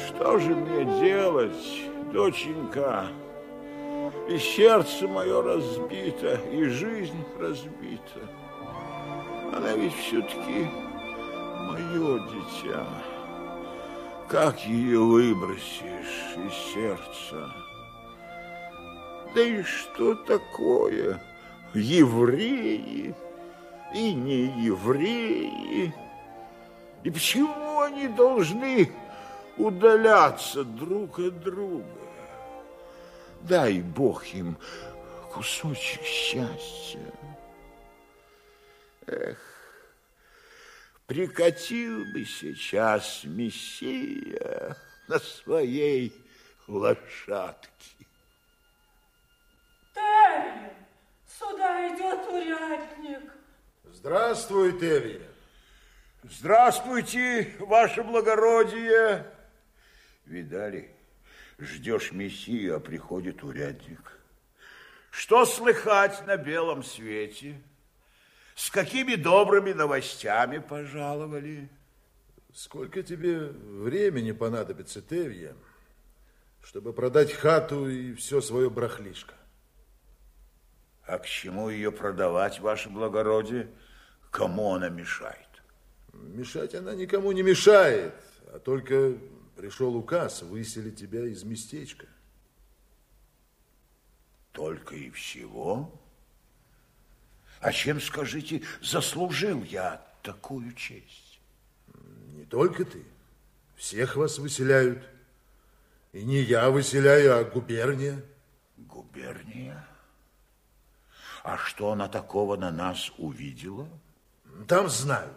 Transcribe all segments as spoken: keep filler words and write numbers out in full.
Что же мне делать, доченька? И сердце мое разбито, и жизнь разбита. Она ведь все-таки мое дитя. Как ее выбросишь из сердца? Да и что такое евреи и не евреи? И почему они должны удаляться друг от друга? Дай Бог им кусочек счастья. Эх, прикатил бы сейчас Мессия на своей лошадке. Тевья, сюда идет урядник. Здравствуй, Тевья. Здравствуйте, ваше благородие. Видали, ждешь Мессию, а приходит урядник. Что слыхать на белом свете? С какими добрыми новостями пожаловали? Сколько тебе времени понадобится, Тевья, чтобы продать хату и все свое брахлишко? А к чему ее продавать, ваше благородие? Кому она мешает? Мешать она никому не мешает, а только пришел указ выселить тебя из местечка. Только и всего? А чем, скажите, заслужил я такую честь? Не только ты. Всех вас выселяют. И не я выселяю, а губерния. Губерния? А что она такого на нас увидела? Там знают.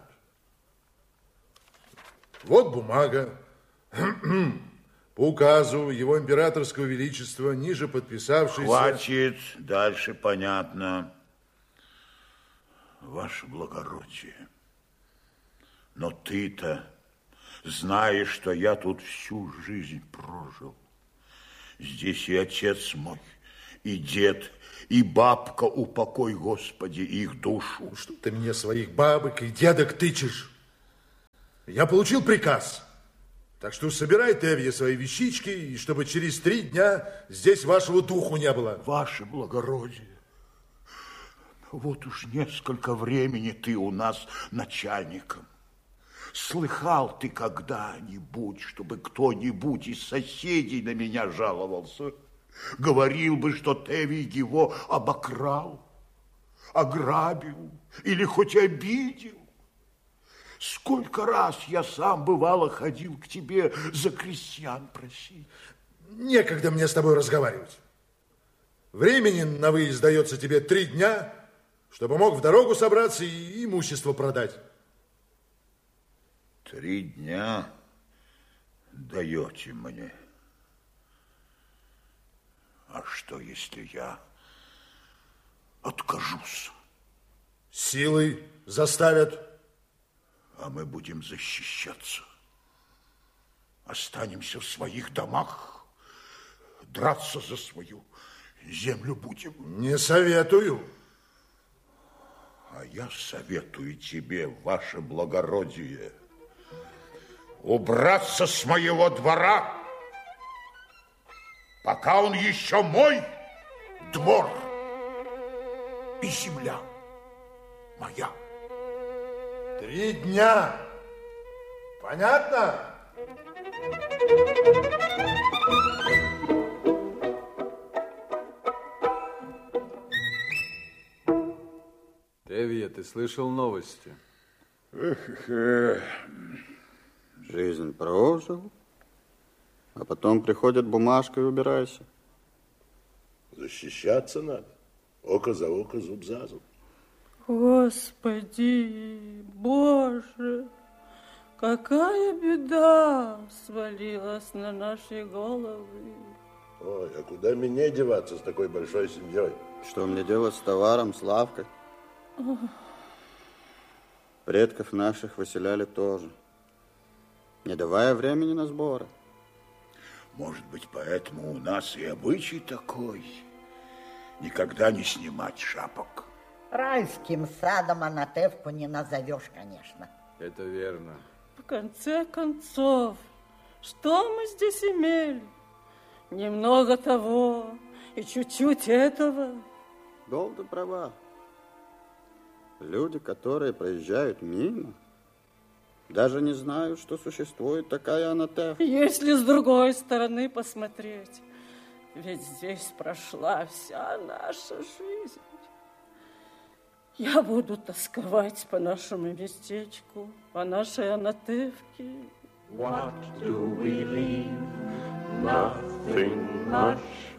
Вот бумага. По указу его императорского величества, ниже подписавшийся... Хватит, дальше понятно. Ваше благородие, но ты-то знаешь, что я тут всю жизнь прожил. Здесь и отец мой, и дед, и бабка, упокой, Господи, их душу. Что ты мне своих бабок и дедок тычешь? Я получил приказ. Так что собирай, Тевья, свои вещички, и чтобы через три дня здесь вашего духу не было. Ваше благородие, вот уж несколько времени ты у нас начальником. Слыхал ты когда-нибудь, чтобы кто-нибудь из соседей на меня жаловался? Говорил бы, что Тевий его обокрал, ограбил или хоть обидел? Сколько раз я сам, бывало, ходил к тебе за крестьян просить. Некогда мне с тобой разговаривать. Времени на выезд дается тебе три дня, чтобы мог в дорогу собраться и имущество продать. Три дня даете мне. А что, если я откажусь? Силой заставят. А мы будем защищаться. Останемся в своих домах, драться за свою землю будем. Не советую. А я советую тебе, ваше благородие, убраться с моего двора, пока он еще мой двор и земля моя. Три дня. Понятно? Тевья, ты слышал новости? Эх, эх. Жизнь прожил, а потом приходит бумажка и убирайся. Защищаться надо. Око за око, зуб за зуб. Господи, Боже, какая беда свалилась на наши головы. Ой, а куда мне деваться с такой большой семьей? Что мне делать с товаром, с лавкой? Предков наших выселяли тоже, не давая времени на сборы. Может быть, поэтому у нас и обычай такой. Никогда не снимать шапок. Райским садом Анатевку не назовешь, конечно. Это верно. В конце концов, Что мы здесь имели? Немного того и чуть-чуть этого. Голда права. Люди, которые проезжают мимо, даже не знают, что существует такая анатефа. Если с другой стороны посмотреть, ведь здесь прошла вся наша жизнь. Я буду тосковать по нашему местечку, по нашей анатефке. What do we leave? Nothing much.